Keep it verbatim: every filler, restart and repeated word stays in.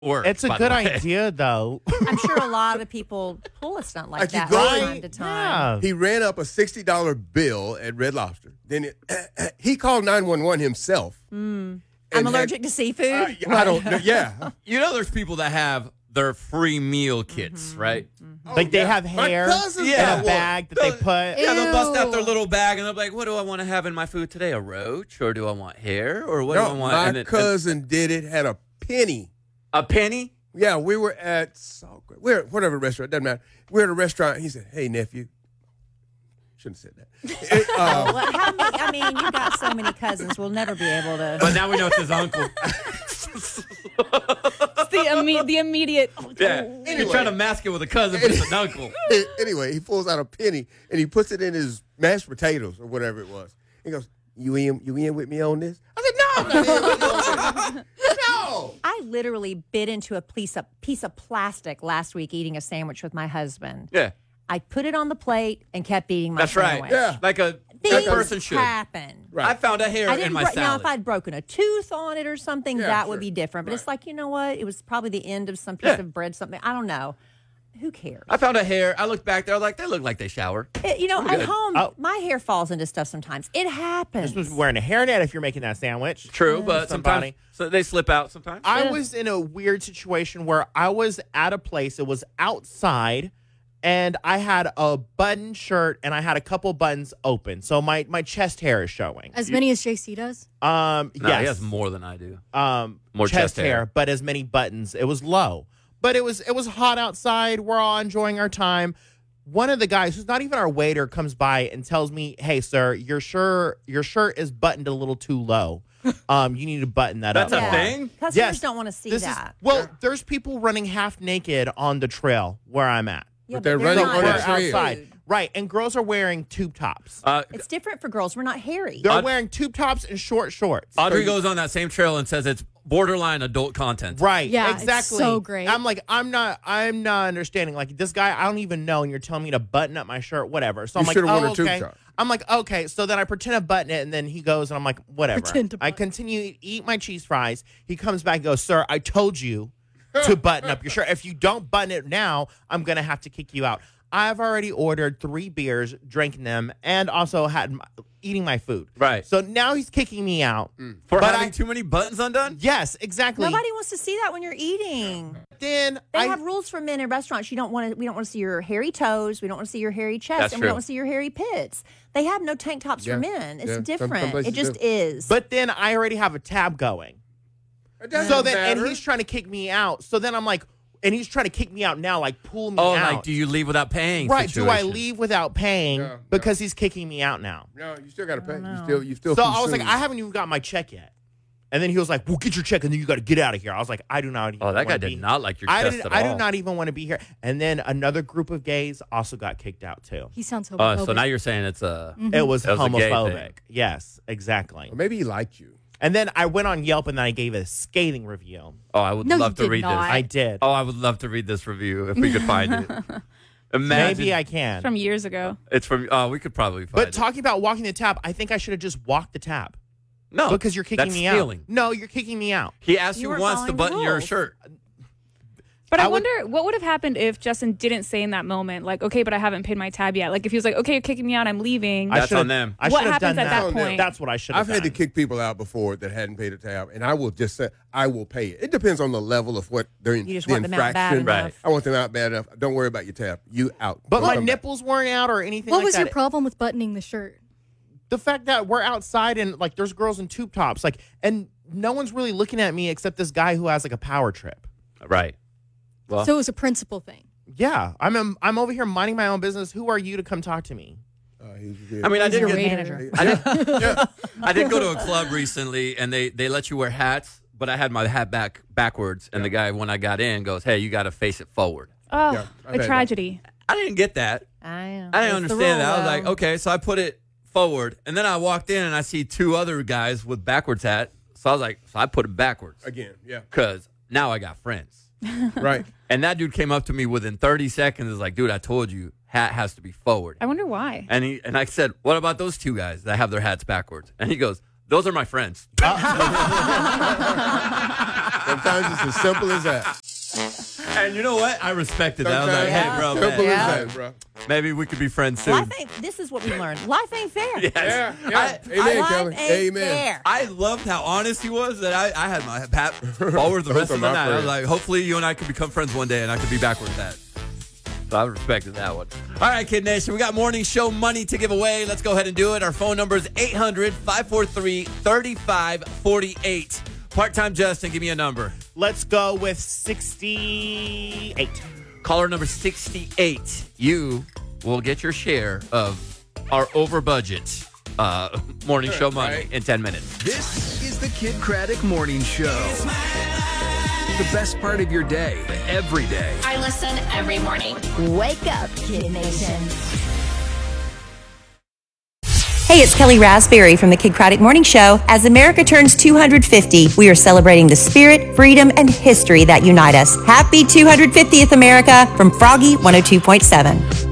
work. It's a by good the way. idea, though. I'm sure a lot of people pull a stunt like, Like you that go from in- time to time. Yeah. He ran up a sixty dollar bill at Red Lobster. Then it, he called nine one one himself. I'm and allergic had- to seafood. I, I don't know. Yeah. You know, there's people that have their free meal kits, right? Like they yeah. have My hair cousins in got a one. bag that they They'll- put. Yeah, they'll bust out their Ew. little bag and they'll be like, what do I want to have in my food today? A roach? Or do I want hair? Or what do I No, want? my And then- cousin did it, had a penny. a penny? Yeah, we were at Salt- we're at whatever restaurant, doesn't matter. We're at a restaurant. He said, "Hey nephew," shouldn't have said that. It, uh, Well, how many, I mean, you got so many cousins. We'll never be able to. But now we know it's his uncle. It's the, imme- the immediate. Yeah. Anyway. You're trying to mask it with a cousin, but it's an uncle. anyway, he pulls out a penny and he puts it in his mashed potatoes or whatever it was. He goes, "You in? You in with me on this?" I said, "No, I'm not in with you on this. No." I literally bit into a piece of piece of plastic last week eating a sandwich with my husband. Yeah. I put it on the plate and kept eating my That's right. sandwich. Yeah. Like a Things good person should. happen. Right. I found a hair I in didn't my bro- now salad. if I'd broken a tooth on it or something, Yeah, that sure. would be different. But it's Right. like, you know what? It was probably the end of some piece Yeah. of bread, something. I don't know. Who cares? I found a hair. I looked back there. I was like, they look like they shower. It- you know, We're at good. home, Oh. my hair falls into stuff sometimes. It happens. This was wearing a hairnet if you're making that sandwich. True, but Somebody. sometimes so they slip out sometimes. I Yeah. was in a weird situation where I was at a place, it was outside, and I had a button shirt and I had a couple buttons open. So my, my chest hair is showing. As many as J C does? Um, no, yes. he has more than I do. um, More chest, chest hair. hair, but as many buttons. It was low, but it was it was hot outside. We're all enjoying our time. One of the guys, who's not even our waiter, comes by and tells me, "Hey, sir, your shirt your shirt is buttoned a little too low. Um, you need to button that That's up." a more." thing? Customers Yes. don't want to see This is that. well. There's people running half naked on the trail where I'm at. Yeah, But they're they're running not on We're the food. trail. outside, right? And girls are wearing tube tops. Uh, It's different for girls. We're not hairy. They're Aud- wearing tube tops and short shorts. Audrey goes on that same trail and says it's borderline adult content. Right. Yeah, it's exactly. so great. I'm like, I'm not I'm not understanding. Like this guy, I don't even know, and you're telling me to button up my shirt, whatever. So You I'm like, should've worn oh, a tube okay. top. I'm like, okay. So then I pretend to button it, and then he goes, and I'm like, whatever. Pretend to I button. continue to eat my cheese fries. He comes back and goes, "Sir, I told you to button up your shirt. If you don't button it now, I'm gonna have to kick you out." I've already ordered three beers, drinking them, and also had my, eating my food. Right. So now he's kicking me out. For But having I- too many buttons undone? Yes, exactly. Nobody wants to see that when you're eating. Then They I have rules for men in restaurants. You don't want to. We don't want to see your hairy toes. We don't want to see your hairy chest, That's and true. we don't want to see your hairy pits. They have no tank tops Yeah. for men. It's Yeah. Some- some different. places It just do. is. But then I already have a tab going. It doesn't So then, matter. and he's trying to kick me out. So then I'm like, and he's trying to kick me out now, like pull me Oh, out. like, do you leave without paying? right? Do I situation. leave without paying No, no. because he's kicking me out now? No, you still got to pay. You still, you still. So I was like, consume. I haven't even got my check yet. And then he was like, "Well, get your check, and then you got to get out of here." I was like, "I do not." Even Oh, that guy wanna did be- not like your I chest did. at I all. do not even want to be here. And then another group of gays also got kicked out too. He sounds Oh, homophobic. so now you're saying it's a. It was That was a gay homophobic. thing. Yes, exactly. Or maybe he liked you. And then I went on Yelp and then I gave a scathing review. Oh, I would No, you love to did read not. this. I did. Oh, I would love to read this review if we could find it. Imagine. Maybe I can. From years ago. It's from. Oh, we could probably find But it. talking about walking the tap, I think I should have just walked the tap. No, Because you're kicking that's me stealing. out. No, you're kicking me out. He asked You you, weren't once to following the button your rules. shirt. But I, I would- wonder what would have happened if Justin didn't say in that moment, like, okay, but I haven't paid my tab yet. Like, if he was like, okay, you're kicking me out, I'm leaving. I That's should've- on them. I What should have happens done at that. that point? That's what I should have I've had to done. kick people out before that hadn't paid a tab, and I will just say I will pay it. It depends on the level of what they're in. You just the want them out bad infraction. enough. Right. I want them out bad enough. Don't worry about your tab. You out. But Don't my come back. nipples weren't out or anything What like was that. your problem with buttoning the shirt? The fact that we're outside and like there's girls in tube tops, like, and no one's really looking at me except this guy who has like a power trip. Right. Well, So it was a principal thing. Yeah, I'm I'm, I'm over here minding my own business. Who are you to come talk to me? Uh, he's- I mean, I He's did your get. manager. I did, I did go to a club recently, and they they let you wear hats, but I had my hat back backwards, and the guy when I got in goes, "Hey, you got to face it forward." Oh, Yeah, I've had a that. tragedy. I didn't get that. I, know. I didn't It's the understand that. I was rule, like, though. okay, so I put it forward, and then I walked in and I see two other guys with backwards hat. So I was like, so I put it backwards Again, yeah. because now I got friends. Right. And that dude came up to me within thirty seconds. Is like, dude, I told you, hat has to be forward. I wonder why. And he and I said, what about those two guys that have their hats backwards? And he goes, those are my friends. There Sometimes it's as simple as that. And you know what? I respected that. I was like, Sometimes hey, bro, it's simple man, as Yeah. that, bro. maybe we could be friends soon. Life ain't, this is what we learned. Life ain't fair. Yes. Yeah, yeah. I- Amen, Life Kelly. ain't Amen. fair. I loved how honest he was that I, I had my pat forward the Those rest are of the my night. I was friends. like, hopefully you and I could become friends one day and I could be back with that. So I respected that one. All right, Kid Nation, we got morning show money to give away. Let's go ahead and do it. Our phone number is eight hundred, five four three, three five four eight. Part-time Justin, give me a number. Let's go with sixty-eight. Caller number sixty-eight. You will get your share of our over-budget uh, morning show money Right. in ten minutes. This is the Kid Craddock Morning Show. The best part of your day, every day. I listen every morning. Wake up, Kid Nation. Hey, it's Kelly Raspberry from the Kid Craddock Morning Show. As America turns two hundred fifty, we are celebrating the spirit, freedom, and history that unite us. Happy two hundred fiftieth, America, from Froggy one oh two point seven.